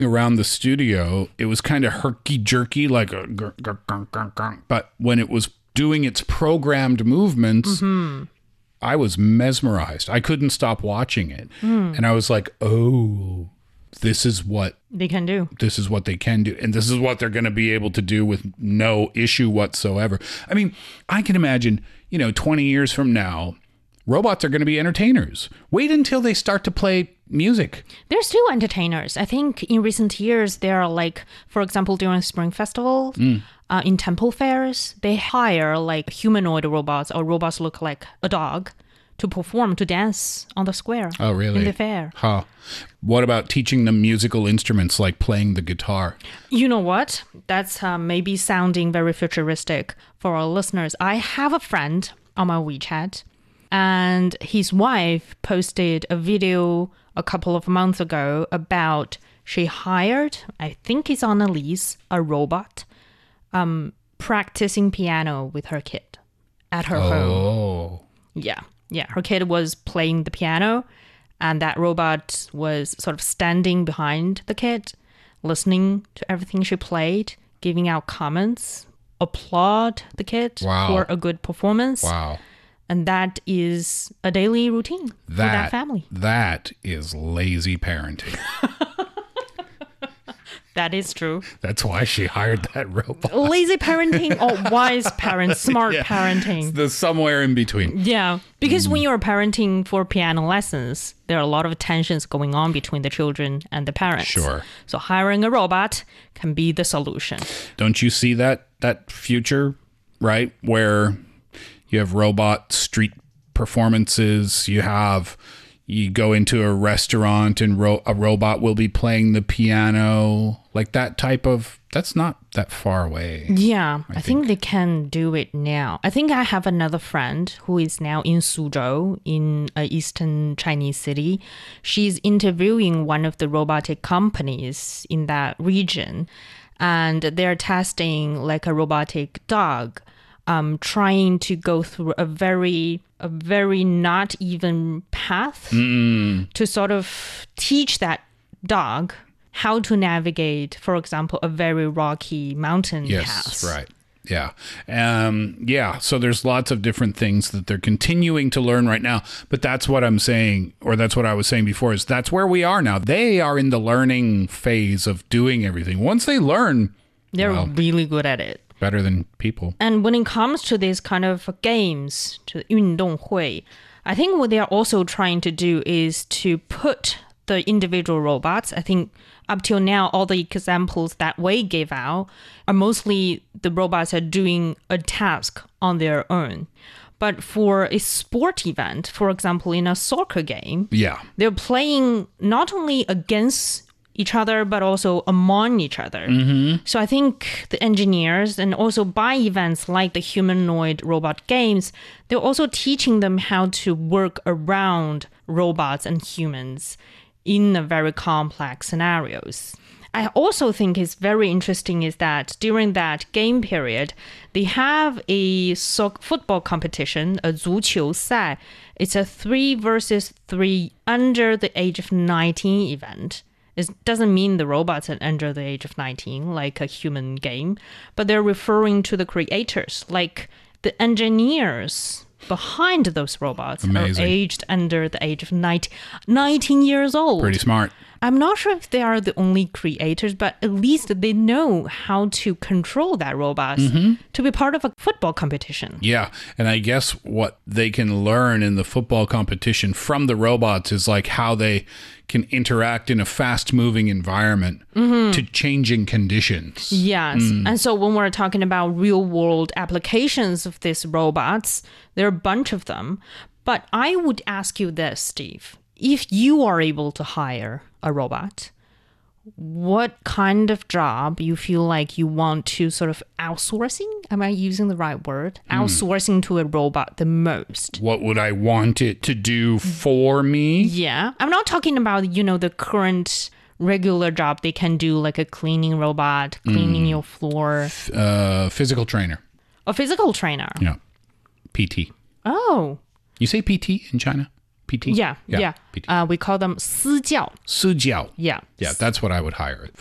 around the studio, it was kind of herky-jerky, like a but when it was doing its programmed movements, I was mesmerized. I couldn't stop watching it. And I was like, oh, this is what they can do. This is what they can do. And this is what they're going to be able to do with no issue whatsoever. I mean, I can imagine, 20 years from now, robots are going to be entertainers. Wait until they start to play music. They're still entertainers. I think in recent years, there are like, for example, during Spring Festival, in temple fairs, they hire like humanoid robots or robots look like a dog to perform, to dance on the square. Oh, really? In the fair. Huh. What about teaching them musical instruments like playing the guitar? You know what? That's maybe sounding very futuristic for our listeners. I have a friend on my WeChat, and his wife posted a video a couple of months ago about she hired, I think it's on a lease, a robot practicing piano with her kid at her home. Yeah. Her kid was playing the piano, and that robot was sort of standing behind the kid, listening to everything she played, giving out comments, applaud the kid for a good performance. Wow. And that is a daily routine for that family. That is lazy parenting. That is true. That's why she hired that robot. Lazy parenting or wise parenting, smart parenting. The somewhere in between. Yeah, because when you're parenting for piano lessons, there are a lot of tensions going on between the children and the parents. Sure. So hiring a robot can be the solution. Don't you see that future, right? Where you have robot street performances, you go into a restaurant and a robot will be playing the piano, like that type of, that's not that far away. Yeah, I think they can do it now. I think I have another friend who is now in Suzhou, in an eastern Chinese city. She's interviewing one of the robotic companies in that region, and they're testing like a robotic dog, trying to go through a very not even path to sort of teach that dog how to navigate, for example, a very rocky mountain path. Yes, right. Yeah. So there's lots of different things that they're continuing to learn right now. But that's what I'm saying, or that's what I was saying before, is that's where we are now. They are in the learning phase of doing everything. Once they learn, they're really good at it. Better than people. And when it comes to these kind of games, to 运动会, I think what they are also trying to do is to put the individual robots, I think up till now, all the examples that we gave out are mostly the robots are doing a task on their own. But for a sport event, for example, in a soccer game, they're playing not only against each other, but also among each other. So I think the engineers, and also by events like the humanoid robot games, they're also teaching them how to work around robots and humans in a very complex scenarios. I also think is very interesting is that during that game period, they have a football competition, a 足球赛. It's a 3 versus 3 under the age of 19 event. It doesn't mean the robots are under the age of 19, like a human game, but they're referring to the creators, like the engineers behind those robots are aged under the age of 19 years old. Pretty smart. I'm not sure if they are the only creators, but at least they know how to control that robot to be part of a football competition. Yeah, and I guess what they can learn in the football competition from the robots is like how they can interact in a fast-moving environment to changing conditions. Yes, and so when we're talking about real-world applications of these robots, there are a bunch of them. But I would ask you this, Steve. If you are able to hire a robot, what kind of job you feel like you want to sort of outsourcing? Am I using the right word? Outsourcing to a robot the most. What would I want it to do for me? Yeah. I'm not talking about, the current regular job they can do, like a cleaning robot, cleaning your floor. Physical trainer. A physical trainer? Yeah. PT. Oh. You say PT in China? PT? Yeah. PT. We call them 私教. Sujiao. Yeah. Yeah, that's what I would hire it